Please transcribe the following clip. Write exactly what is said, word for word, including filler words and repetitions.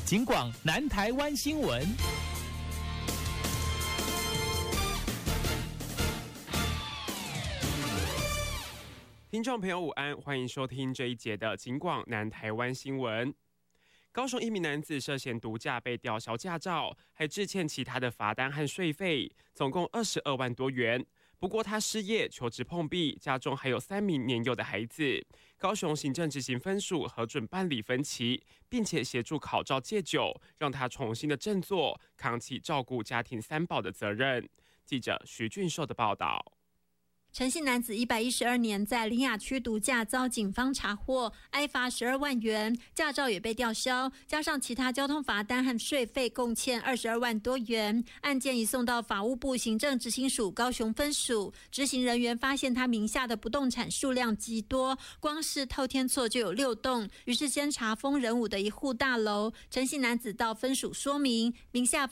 警广南台湾新闻。 听众朋友午安，欢迎收听这一节的警广南台湾新闻。高雄一名男子涉嫌毒驾被吊销驾照，还致欠其他的罚单和税费，总共二十二万多元。不过他失业，求职碰壁，家中还有三名年幼的孩子。高雄行政执行分署核准办理分期，并且协助考照戒酒，让他重新的振作，扛起照顾家庭三宝的责任。记者徐俊硕的报道。 陈姓男子一百一十二年在苓雅区毒驾遭警方查获，挨罚十二万元，驾照也被吊销，加上其他交通罚单和税费，共欠二十二万多元。案件移送到法务部行政执行署高雄分署，执行人员发现他名下的不动产数量极多，光是透天厝就有六栋，于是先查封仁武的一户大楼。陈姓男子到分署说明，名下